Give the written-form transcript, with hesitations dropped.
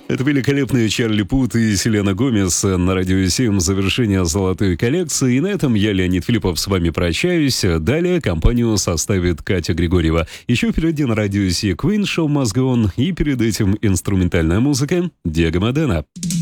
Это великолепные Чарли Пут и Селена Гомес на Радио 7. Завершение золотой коллекции. И на этом я, Леонид Филиппов, с вами прощаюсь. Далее компанию составит Катя Григорьева. Еще впереди на Радио 7 Queen Show Must Go On. И перед этим инструментальная музыка Диего Модена.